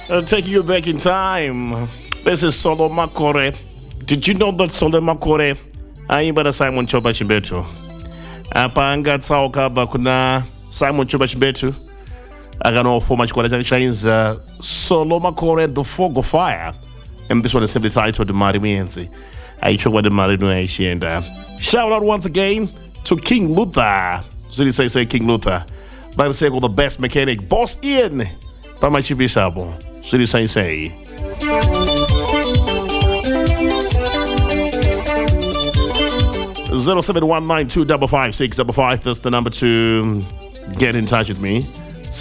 Taking you back in time. This is Solo Makore. Did you know that Solo Makore aimbada Simon Choba Chimbetu? Apa angatsauka kuna Simon Choba Chimbetu akanofoma chikwata chake chainzi Solo Makore The Fog of Fire, and this one is simply titled Mari Mienzi. Aichokwadi Mari no aishienda. Shout out once again to King Luther. Zili say King Luther. By the sake of the best mechanic, Boss Ian. Pama Chibisabo. Zili say. 0719-255-655. That's the number to get in touch with me.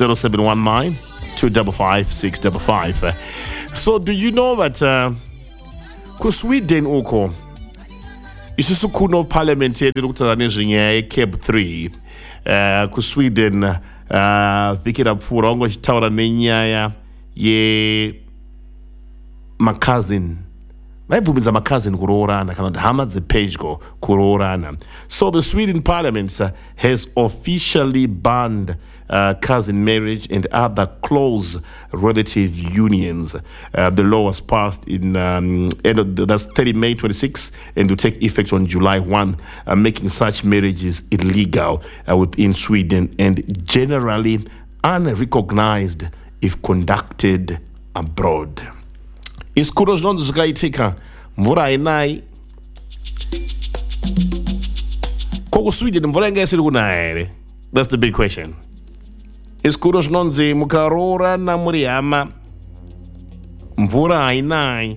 0719-255-655. So do you know that ku Sweden uko isusu kuno parliament yedu kutaranizhinya Cab 3 ku Sweden vikira pfura ngo chitaura nenyaya ye makazini vaibvumidza makazini kuroorana kana kuti hama dzepedyo kuroorana. So the Sweden parliament has officially banned cousin marriage and other close relative unions. The law was passed in that's 30 May 26 and will take effect on July 1, making such marriages illegal within Sweden and generally unrecognized if conducted abroad. Iskuro zvinonzi zvakaitika mvura hainai koko Sweden mvura yanga isiri kunaya here? That's the big question. Iskuro zvinonzi mukaroorana muri hama mvura hainai.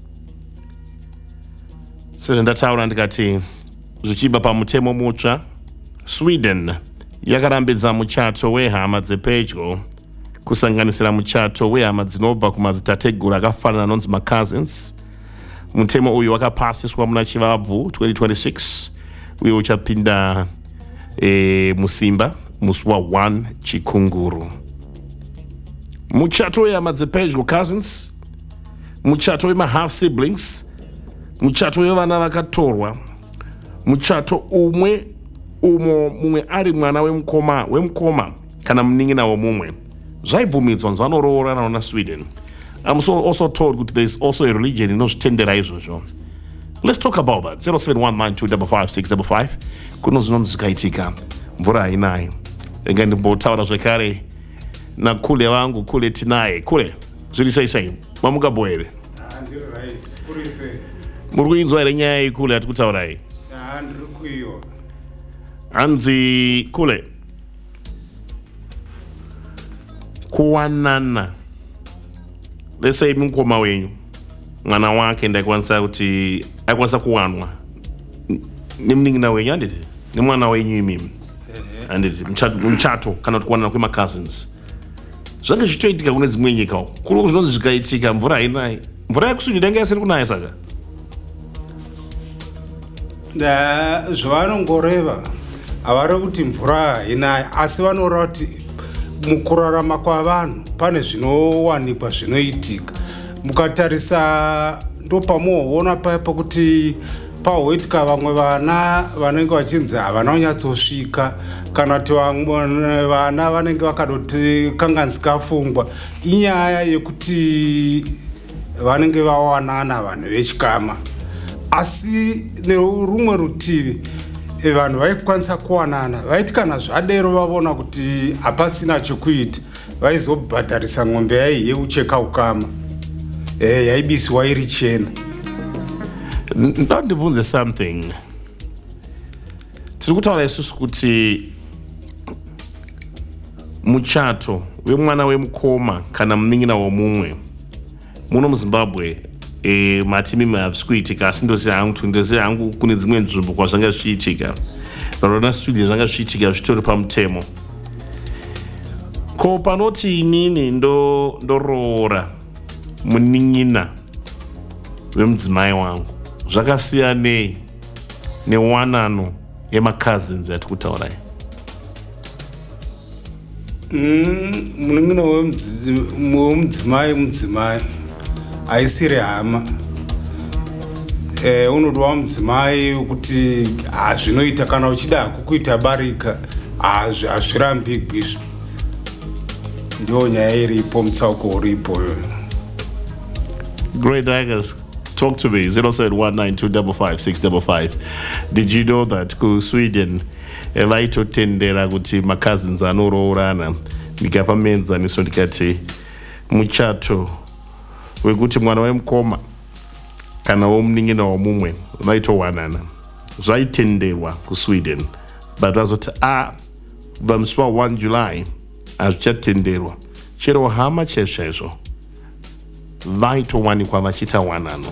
Sezvandataura ndikati zvichibva pamutemo mutsva, Sweden yakarambidza muchato wehama dzepedyo kusanganisira muchato wehama dzinobva kumadzitateguru akafanana anonzi macousins. Mutemo uyu wakapasiswa muna Chivabvu 2026 uye uchapinda musimba musi wa 1 Chikunguru. Muchato wehama dzepedyo cousins, muchato wema half siblings, muchato wevana vakatorwa, muchato umwe umo mumwe ari mwana wemukoma kana munin'ina womumwe zvaibvumidzwa nzi vanoroorana na Sweden. I'm also told that there's also a religion inozvitendera izvozvo. Let's talk about that. 0719-255-655. Kuno zvinonzi zvakaitika mvura hainai. Rega ndimbotaura zvekare nakule vangu kule tinaye kule zviri sei mamugapo here? Ndiri right. Kurise. Muri kuinzwa here nyaya iyi kule ati kutaurai? Ndiri kuiwa. Hanzi kule kuwanana, let's say mukoma wenyu mwana wake ndaikwanisa kuti aikwanisa kuwanwa nemunin'ina wenyu handiti nemwana wenyu imimi handiti muchato kana kuti kuwanana kwemacousins zvange zvichitoitika kune dzimwe nyika kuri zvinonzi zvikaitika mvura hainai. Mvura yakusweden yanga isiri kunaya saka zvavanongoreva havari kuti mvura hainai asi vanoreva kuti mukurarama kwavanhu pane zvinowanikwa zvinoitika. Mukatarisa ndopamuoona paipo kuti pahoitika vamwe vana vanenge vachinzi havana kunyatsosvika kana kuti vamwe vana vanenge vakadoti kanganzikafungwa. Inyaya yekuti vanenge vawanana vanhu vechikama, asi nerumwe rutivi vanhu vaikwanisa kuwanana vaiti kana zvadero vavona kuti hapasina chekuita vaizobhadharisa ng'ombe yaiye ucheka ukama yaibisiwa iri chena. ndandibvunze something. Tiri kutaura isusu kuti muchato wemwana wemukoma kana munin'ina womumwe muno muZimbabwe matimi hazvisi kuitika, asi ndoziva hangu kune dzimwe nzvimbo kwazvanga zvichiitika. Rona Sweden zvanga zvichiitika zvitori pamutemo. Ko panoti inini ndoroora munin'ina wemudzimai wangu zvakasiyanei newanano yemacousins yati kutaurai? Munin'ina wemudzimai haisiri hama. Unodwa mudzimai kuti zvinoita kana uchida kukuita barika hazvirambigwi. Ndio nyaya iripo, mutsauko uripo. Great Daggers, talk to me. 0719255655. Did you know that ku Sweden vaitotendera kuti ma-cousins anoroorana ndikapamenzaniso ndikati muchato wekuti mwana wemukoma kana womunin'ina womumwe vaitowanana zvaitenderwa ku Sweden, but vazoti kubva musi wa1 July hazvichatenderwa, chero hama chezvezvo vaitowanikwa vachiita wanano.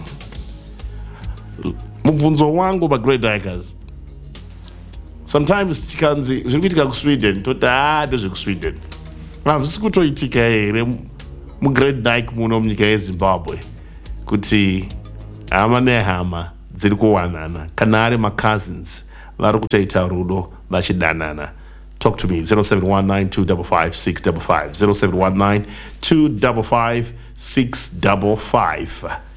Mubvunzo wangu Great Daggers, sometimes tikanzi zviri kuitika kuSweden toti ndezvekuSweden, hazvisi kutoitika here muGreat Dyke muno munyika yeZimbabwe kuti hama nehama dziri kuwanana kana ari ma-cousins vari kutoita rudo vachidanana? Talk to me. 0719255655. 0719255655.